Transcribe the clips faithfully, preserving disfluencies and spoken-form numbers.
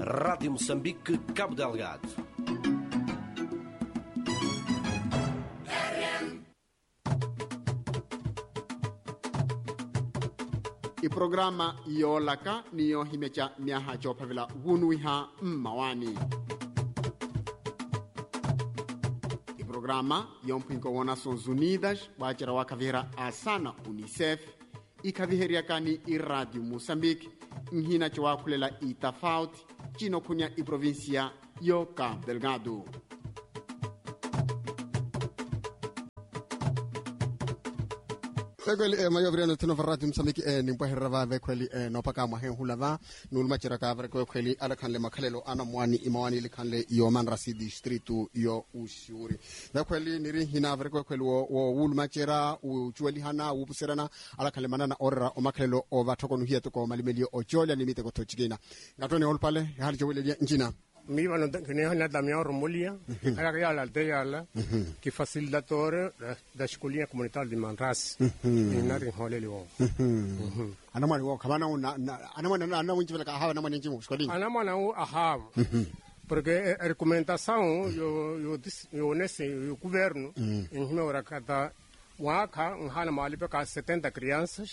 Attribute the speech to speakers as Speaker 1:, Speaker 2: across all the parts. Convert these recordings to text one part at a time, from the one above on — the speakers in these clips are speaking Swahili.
Speaker 1: Rádio Moçambique, Cabo Delgado.
Speaker 2: I programa yo laka niyo himecha miaha jopavila wunuiha mmawani. I programa yompinko wana Nações Unidas wachara wakavira asana UNICEF ikaviheriakani i Radio Moçambique nhina chwa kulela i tafauti chino kunya i provincia yo Cabo Delgado. Kweli eh mayo vriano tino Radio Moçambique eh nimpo herava ve kweli eh no paka mahen hulava nulma chiraka vre kweli ala kanle makhalelo ana mwani imawani likhanle yo manrasi district yo ushuri ve kweli niri hina vre kweli wo ulma chira u chweli hana u puserana ala kanle manana orra o makhalelo o vathokonu hieto ko malimeli o chola limite ko tochigina ngatone olpale hali jowele njina
Speaker 3: mi vanno ne hanno da mia romolia alla reala aldeala che facilitatore da scuola comunitaria di Manras in nari holelio
Speaker 2: ana mwana wo kama na ana mwana ana winchi vela ka hawa na mwana njimu scuola
Speaker 3: ana mwana wo aha perché recomendação yo yo yo nesse o governo em ora cada waka hana mali para setenta crianças.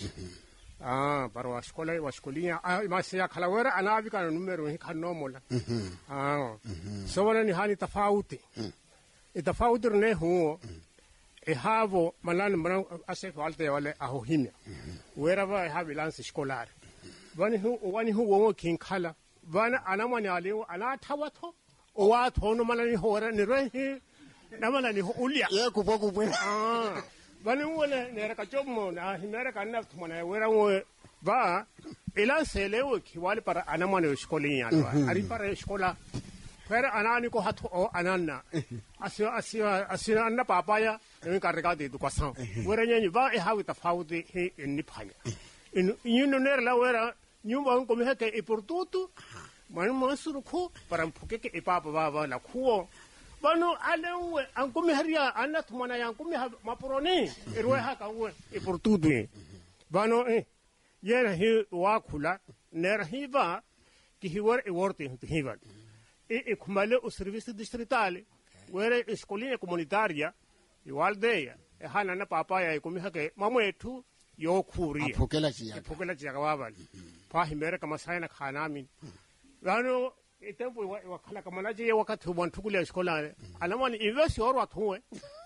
Speaker 3: Ah, para a escola, a escolinha, ah, mas se a calawera anávika no número em canomola. Ah, só vale ni hani tafauti. E tafauti ne huo. E havo malan malan ase falte wale ahohimia. Wherever I have lance escolar. Vani hu wani hu wo kin kala. Vana anamani aliwo anatawato. O wa tono malani hora ni rehi. Namana ni ulia.
Speaker 2: Ye kupo kupo.
Speaker 3: Ah. Vani wone nera kachomo na hinera kanna tumana wera wo va ila selewo kiwali para anamane escolinha alwa ari para escola para anani ko hatu o ananna asio asio asio anna papaya en carrega de educação wera nyenyi va e hawi tafauti he ni phanya in yino nera la wera nyumba ko meheke e por tudo manu masuru ko para mpuke ke e papa va va la ko Bano alewe ankomi haria ana tumana yankomi maporoni erwe haka we e por tudo bano eh yera hi wa khula ner hiva ki hiwar e worte hiva e e kumale o serviço distritale were escolinha comunitária igual deia e hana na papaya e komi hake mamwetu yo khuria
Speaker 2: phokela tsia
Speaker 3: phokela tsia ka baba pa himera kama saina khana min bano e tempo wa khala kamana je wakati wantukule escola alamani invest yor wathuwe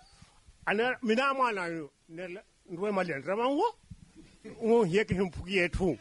Speaker 3: ana mina mana ne ndwe mali ndramango o yeke himpuki ethu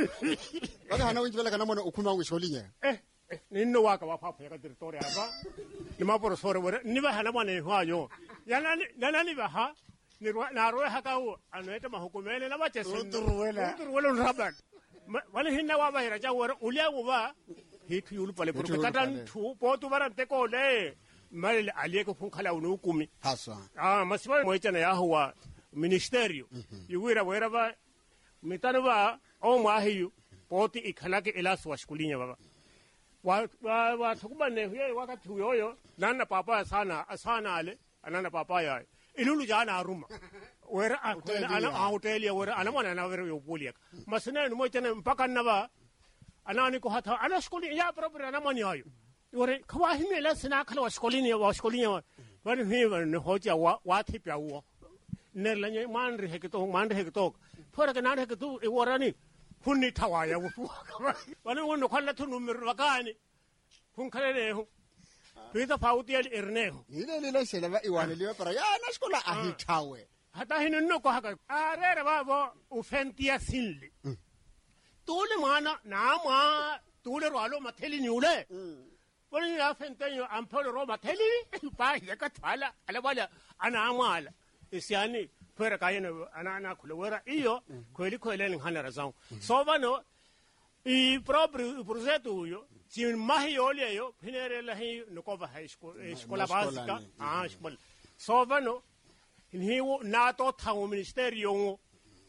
Speaker 2: baka hana winchi vela kana mona ukhuma ngisholinya
Speaker 3: eh ninno waka wa phapha ka territory aba ni maporo sore wore ni ba hana mane hwayo yana nana ni ba ha ni na ro ha ka o anoeta mahukumele na ba chese
Speaker 2: nturuwela
Speaker 3: nturuwela nraban wale hinna wa ba hira ja wore ulia wo ba hitu yulu pale porque katan tu potu barante ko le mal aliye ko funkhala unu kumi
Speaker 2: haswa
Speaker 3: ah masiba moichana ya huwa ministerio yuwira wera ba mitano ba o mahiyu poti ikhala ke elas wa skulinya baba wa wa thukuba ne huye wakati huyo nana papa sana asana ale anana papa ya ilulu jana aruma wera ana hotel ya wera ana mana na wera yo polia masina no moichana mpaka na ba anani ko hata ana skoli ya proprio na mani ayo ore kwa himela sina khala wa skoli wa skoli wa wani hiwa ne hoja wa wa tipya wo ne lanye manri hekto manri hekto fora ke nan hekto e worani hunni tawaya wo wani wono khalla tu numero wakani hun khale ho pita fauti el erneho
Speaker 2: ile ile sele ba iwane liwe para ya na skola ahitawe
Speaker 3: hata hinno ko haka are babo ufentia sinli tole mana nama tole ralo matheli niule wani ya fentenyo ampolo ro matheli pa yaka thala ala wala ana amala isiani pera kayene ana ana kulewera iyo kweli kweli ni hana razão so vano e próprio projeto uyo si mahi olha yo pinere la hi no kova high school escola básica ah escola so vano hiwo nato thawo ministerio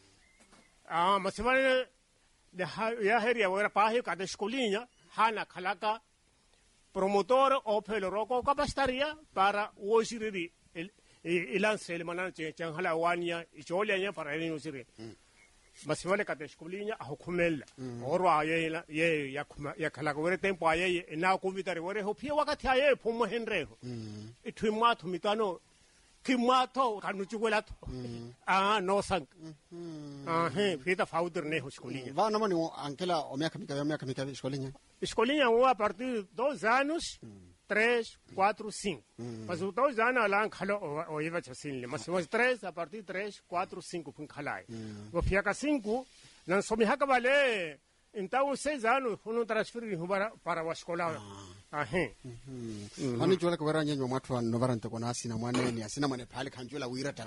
Speaker 3: ah masivane de ya heria wera pahi ka de escolinha hana khalaka promotor o pelo roko capacitaria para o siriri el el lance el manan che chan hala wania i cholia nya para ni usiri masivale ka escolinha a hukumela oro aye ye ya ya khala ko re tempo aye na ko vitare ore ho phia wakati aye phomo henreho ithui matho mitano ki matho kanu chukwela to ah no sang ah he fita fauder ne ho escolinha
Speaker 2: va na mani ankela o miaka mika miaka mika escolinha
Speaker 3: escolinha a partir de dois anos três, quatro, cinco. Mas o dois anos lá em Khalo o Iva Chasin, mas os três a partir de três, quatro, cinco com Khalai. O fica cinco, não só me vale. Então os seis anos foram transferidos para para a escola. Ah, he.
Speaker 2: Ani jola ko waranya nyo matwa no varante ko na sina mwane ni asina mane phale khanjola wirata